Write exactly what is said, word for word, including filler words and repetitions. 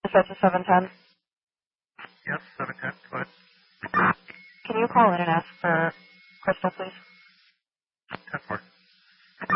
Is that the seven ten? Yes, seven ten. Go ahead. Can you call in and ask for Crystal, please? ten four.